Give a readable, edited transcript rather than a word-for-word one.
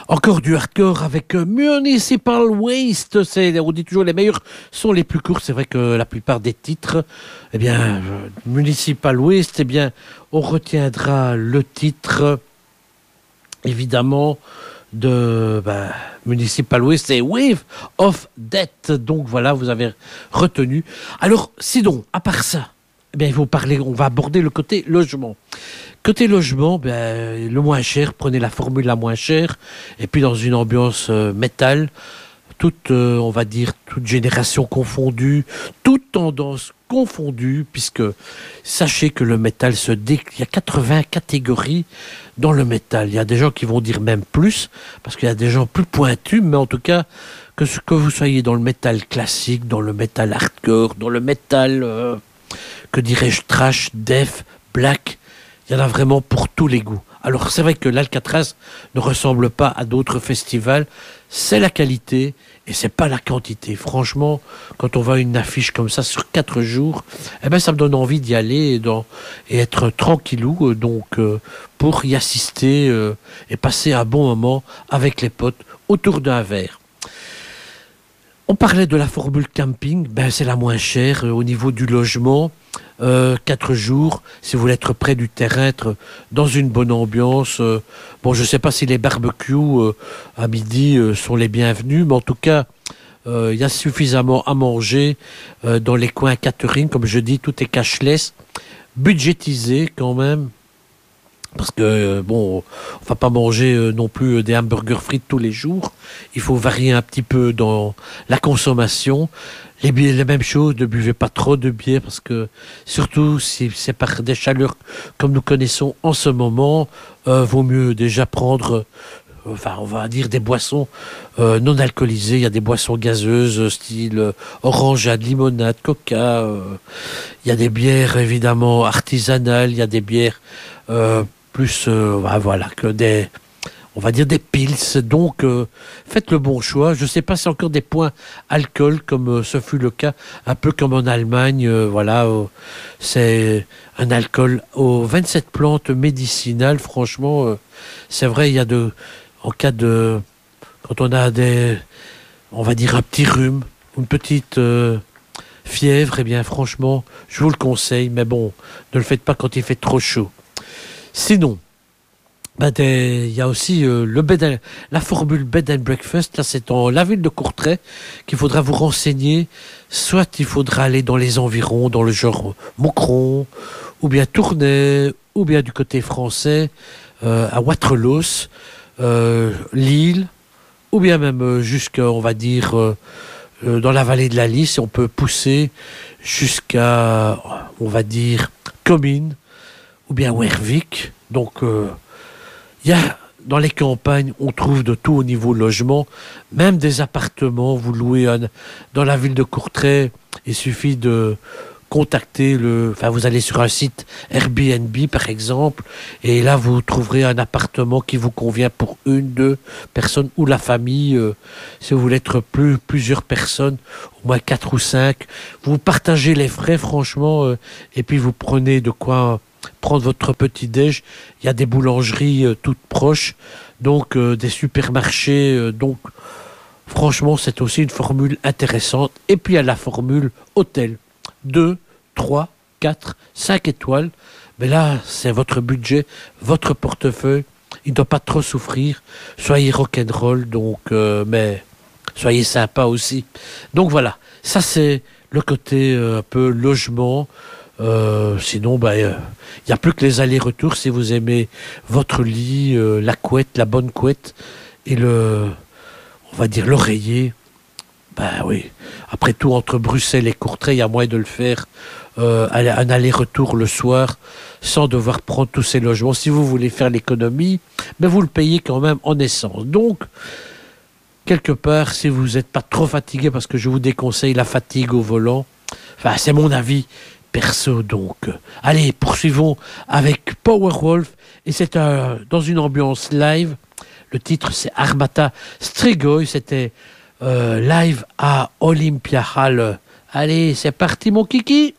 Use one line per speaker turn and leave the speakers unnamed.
Encore du hardcore avec Municipal Waste. On dit toujours les meilleurs sont les plus courts. C'est vrai que la plupart des titres, eh bien, Municipal Waste, eh bien, on retiendra le titre, évidemment, de Municipal Waste et Wave of Death. Donc voilà, vous avez retenu. Alors, sinon, à part ça, eh bien, on va aborder le côté logement. Côté logement, le moins cher, prenez la formule la moins chère, et puis dans une ambiance métal, on va dire, toute génération confondue, toute tendance confondue, puisque sachez que le métal il y a 80 catégories dans le métal. Il y a des gens qui vont dire même plus, parce qu'il y a des gens plus pointus, mais en tout cas, que vous soyez dans le métal classique, dans le métal hardcore, dans le métal, que dirais-je, trash, death, black, il y en a vraiment pour tous les goûts. Alors c'est vrai que l'Alcatraz ne ressemble pas à d'autres festivals, c'est la qualité et c'est pas la quantité. Franchement, quand on voit une affiche comme ça sur 4 jours, eh ben ça me donne envie d'y aller et être tranquillou, pour y assister et passer un bon moment avec les potes autour d'un verre. On parlait de la formule camping, c'est la moins chère au niveau du logement. 4 jours, si vous voulez être près du terrain, être dans une bonne ambiance. Je ne sais pas si les barbecues à midi sont les bienvenus, mais en tout cas, il y a suffisamment à manger dans les coins catering. Comme je dis, tout est cashless, budgétisé quand même. Parce que, on va pas manger non plus des hamburgers frites tous les jours. Il faut varier un petit peu dans la consommation. Les mêmes choses, ne buvez pas trop de bière parce que, surtout si c'est par des chaleurs comme nous connaissons en ce moment, vaut mieux déjà prendre, on va dire des boissons non alcoolisées. Il y a des boissons gazeuses, style orangeade, limonade, coca. Il y a des bières évidemment artisanales. Il y a des bières que des, on va dire des pils. Donc faites le bon choix. Je ne sais pas si encore des points alcool comme ce fut le cas un peu comme en Allemagne. C'est un alcool aux 27 plantes médicinales. Franchement, c'est vrai, il y a quand on a on va dire un petit rhume, une petite fièvre, eh bien franchement, je vous le conseille, mais bon, ne le faites pas quand il fait trop chaud. Sinon, il y a aussi la formule Bed and Breakfast. Là, c'est dans la ville de Courtrai qu'il faudra vous renseigner. Soit il faudra aller dans les environs, dans le genre Maucron, ou bien Tournai, ou bien du côté français, à Waterloo, Lille, ou bien même jusqu'à, on va dire, dans la vallée de la Lys. Et on peut pousser jusqu'à, on va dire, Comines, ou bien Wervik. Donc, dans les campagnes, on trouve de tout au niveau logement, même des appartements. Vous louez dans la ville de Courtrai, il suffit de contacter vous allez sur un site Airbnb par exemple, et là vous trouverez un appartement qui vous convient pour 1, 2 personnes ou la famille. Si vous voulez être plusieurs personnes, au moins 4 ou 5, vous partagez les frais franchement, et puis vous prenez de quoi prendre votre petit-déj. Il y a des boulangeries toutes proches, donc des supermarchés. Donc, franchement, c'est aussi une formule intéressante. Et puis, il y a la formule hôtel. 2, 3, 4, 5 étoiles. Mais là, c'est votre budget, votre portefeuille. Il ne doit pas trop souffrir. Soyez rock'n'roll, mais soyez sympa aussi. Donc, voilà. Ça, c'est le côté un peu logement. Sinon, il n'y a plus que les allers-retours si vous aimez votre lit, la couette, la bonne couette et on va dire l'oreiller. Oui. Après tout, entre Bruxelles et Courtrai, il y a moyen de le faire un aller-retour le soir sans devoir prendre tous ces logements. Si vous voulez faire l'économie, mais vous le payez quand même en essence. Donc, quelque part, si vous n'êtes pas trop fatigué, parce que je vous déconseille la fatigue au volant, c'est mon avis perso, donc. Allez, poursuivons avec Powerwolf, et c'est dans une ambiance live. Le titre, c'est Armata Strigoi, c'était live à Olympia Hall. Allez, c'est parti, mon kiki!